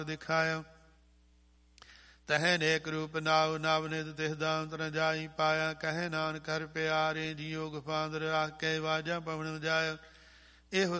ਦਿਖਾਇਓ। ਤਹੈ ਨੇਕ ਰੂਪ ਨਾਉ ਨਵ ਨਿਤ ਤਿਸ ਦਾਮ ਤਨ ਜਾਈ ਪਾਇਆ। ਕਹੈ ਨਾਨਕ ਹਰਿ ਪਿਆਰੇ ਜੀਉ ਗਫਾਂਦਰ ਆਖੇ ਵਾਜਾ ਪਵਨ ਜਾਇ। ਇਹੋ